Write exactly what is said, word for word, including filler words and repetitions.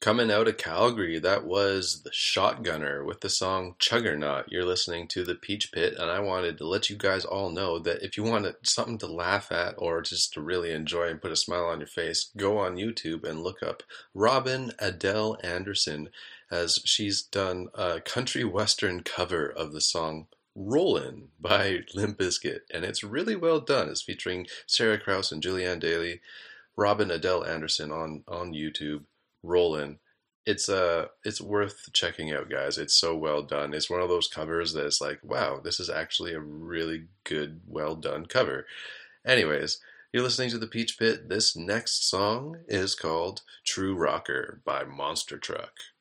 Coming out of Calgary, that was the Shotgunner with the song Chuggernaut. You're listening to the Peach Pit, and I wanted to let you guys all know that if you want something to laugh at or just to really enjoy and put a smile on your face, go on YouTube and look up Robin Adele Anderson, as she's done a country western cover of the song Rollin' by Limp Bizkit, and it's really well done. It's featuring Sarah Krause and Julianne Daly. Robin Adele Anderson on on YouTube. Rollin'. It's uh it's worth checking out, guys. It's so well done. It's one of those covers that is like, wow, this is actually a really good, well done cover. Anyways, you're listening to the Peach Pit. This next song is called True Rocker by Monster Truck.